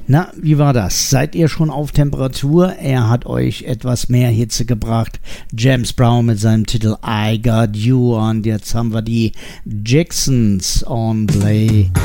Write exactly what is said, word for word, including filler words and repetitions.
Na, wie war das? Seid ihr schon auf Temperatur? Er hat euch etwas mehr Hitze gebracht. James Brown mit seinem Titel I Got You. Und jetzt haben wir die Jacksons on Play.